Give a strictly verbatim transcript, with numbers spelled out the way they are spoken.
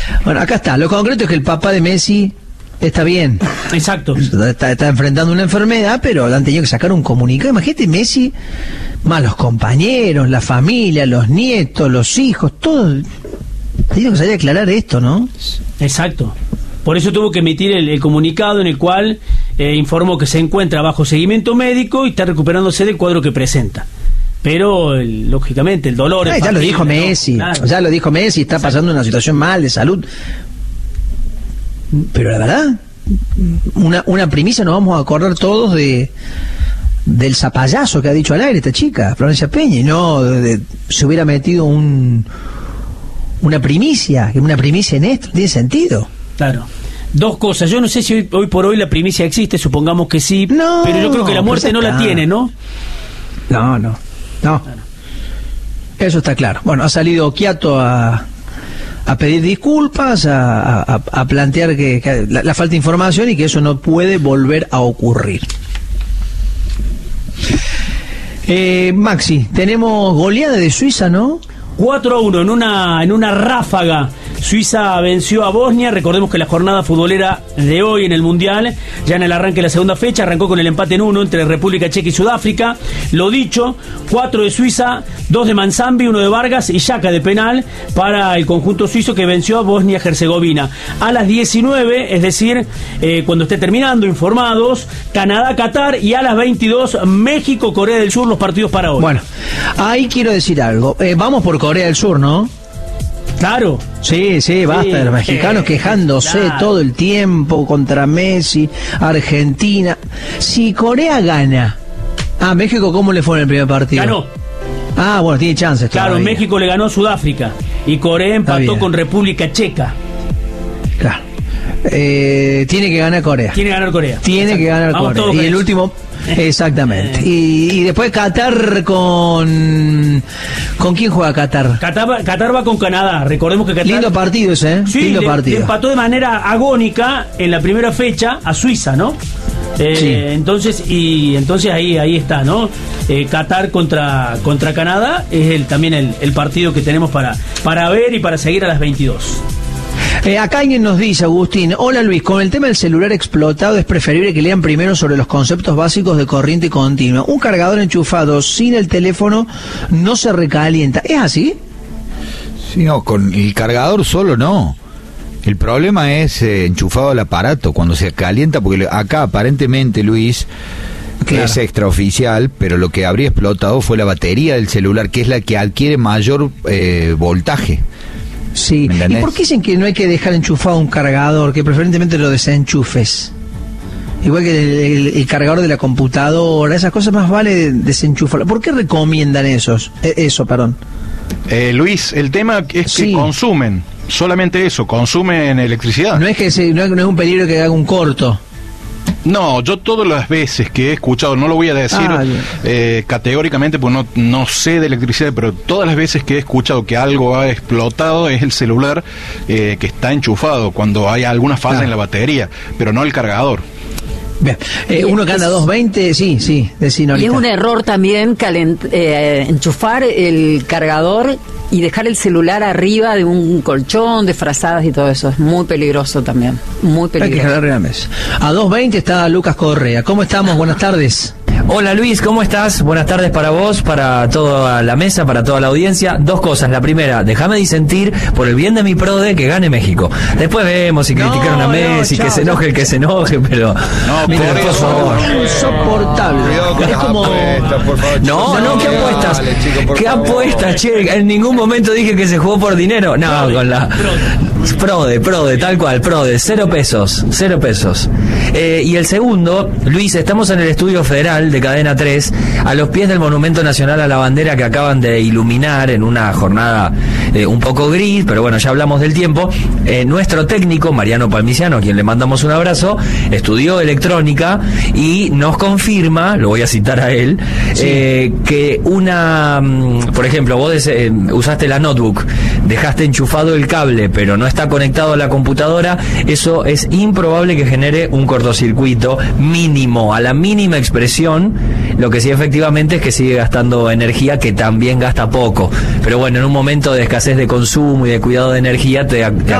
Bueno, acá está. Lo concreto es que el papá de Messi está bien. Exacto. Está, está enfrentando una enfermedad, pero han tenido que sacar un comunicado. Imagínate Messi, más los compañeros, la familia, los nietos, los hijos, todo. Tiene que salir a aclarar esto, ¿no? Exacto. Por eso tuvo que emitir el, el comunicado en el cual eh, informó que se encuentra bajo seguimiento médico y está recuperándose del cuadro que presenta. Pero, el, lógicamente, el dolor... Ay, ya lo dijo Messi, claro. ya lo dijo Messi, está Exacto. pasando una situación mal de salud. Pero la verdad, una, una primicia nos vamos a acordar todos de del zapallazo que ha dicho al aire esta chica, Florencia Peña, y no de, de, se hubiera metido un una primicia, una primicia en esto, tiene sentido. Claro. Dos cosas, yo no sé si hoy, hoy por hoy la primicia existe, supongamos que sí, no, pero yo creo que la muerte no la tiene, ¿no? No, no, no. Claro. Eso está claro. Bueno, ha salido Occhiato a, a pedir disculpas, a, a, a plantear que, que la, la falta de información y que eso no puede volver a ocurrir. Eh, Maxi, tenemos goleada de Suiza, ¿no? cuatro a uno en una en una ráfaga. Suiza venció a Bosnia. Recordemos que la jornada futbolera de hoy en el Mundial, ya en el arranque de la segunda fecha, arrancó con el empate en uno entre República Checa y Sudáfrica. Lo dicho, cuatro de Suiza, dos de Manzambi, uno de Vargas y Xhaka de penal para el conjunto suizo que venció a Bosnia-Herzegovina. A las diecinueve, es decir, eh, cuando esté terminando, informados, Canadá-Qatar, y a las veintidós, México-Corea del Sur, los partidos para hoy. Bueno, ahí quiero decir algo. Eh, vamos por Corea del Sur, ¿no? Claro. Sí, sí, basta sí, de los mexicanos eh, quejándose claro. todo el tiempo contra Messi, Argentina. Si Corea gana, ah, México, ¿cómo le fue en el primer partido? Ganó. Ah, bueno, tiene chances. Claro, todavía. México le ganó a Sudáfrica y Corea empató con República Checa. Claro. Eh, tiene que ganar Corea. Tiene que ganar Corea. Tiene Exacto. que ganar Vamos Corea. Y el eso. último... Exactamente. Y, y después Qatar con... ¿Con quién juega Qatar? Qatar, Qatar va con Canadá. Recordemos que Qatar... Lindo partido ese, ¿eh? Sí, Lindo le, partido. Le empató de manera agónica en la primera fecha a Suiza, ¿no? Eh, sí. Entonces, y entonces ahí ahí está, ¿no? Eh, Qatar contra contra Canadá es el, también el, el partido que tenemos para, para ver y para seguir a las veintidós. Eh, acá alguien nos dice, Agustín, hola Luis, con el tema del celular explotado es preferible que lean primero sobre los conceptos básicos de corriente continua. Un cargador enchufado sin el teléfono no se recalienta. ¿Es así? Sí, no, con el cargador solo no. El problema es eh, enchufado al aparato, cuando se calienta, porque acá aparentemente, Luis, claro. es extraoficial, pero lo que habría explotado fue la batería del celular, que es la que adquiere mayor eh, voltaje. Sí, ¿y por qué dicen que no hay que dejar enchufado un cargador, que preferentemente lo desenchufes? Igual que el, el, el cargador de la computadora, esas cosas más vale desenchufarlo. ¿Por qué recomiendan esos? Eh, eso, perdón. Eh, Luis, el tema es que sí. consumen, solamente eso, consumen electricidad. No es que se, no es, no es un peligro que haga un corto. No, yo todas las veces que he escuchado, no lo voy a decir ah, eh, categóricamente porque no, no sé de electricidad, pero todas las veces que he escuchado que algo ha explotado es el celular eh, que está enchufado, cuando hay alguna falla ah. en la batería, pero no el cargador. Bien. Eh, uno que anda a doscientos veinte, sí, sí, decín ahorita. Y es un error también calent eh, enchufar el cargador y dejar el celular arriba de un colchón, de frazadas y todo eso. Es muy peligroso también, muy peligroso. Hay que jalar la mesa. A doscientos veinte está Lucas Correa. ¿Cómo estamos? Buenas tardes. Hola Luis, ¿cómo estás? Buenas tardes para vos, para toda la mesa, para toda la audiencia. Dos cosas. La primera, déjame disentir por el bien de mi prode que gane México. Después vemos si no, criticaron a Messi, no, chao, que se enoje el que se enoje, pero... No, mira, por, por favor. Insoportable. Es como... apuestas, por favor. No, no, ¿qué apuestas? Dale, chico, ¿Qué favor. apuestas, che? En ningún momento dije que se jugó por dinero. No, prode, con la... Prode, prode, tal cual, prode. Cero pesos, cero pesos. Eh, y el segundo, Luis, estamos en el Estudio Federal de Cadena tres, a los pies del Monumento Nacional a la Bandera que acaban de iluminar en una jornada eh, un poco gris, pero bueno, ya hablamos del tiempo. Eh, nuestro técnico, Mariano Palmiciano, a quien le mandamos un abrazo, estudió electrónica y nos confirma, lo voy a citar a él, sí. eh, que una, por ejemplo, vos des, eh, usaste la notebook, dejaste enchufado el cable, pero no está conectado a la computadora, eso es improbable que genere un cortocircuito mínimo, a la mínima expresión. Lo que sí efectivamente es que sigue gastando energía, que también gasta poco, pero bueno, en un momento de escasez de consumo y de cuidado de energía te, te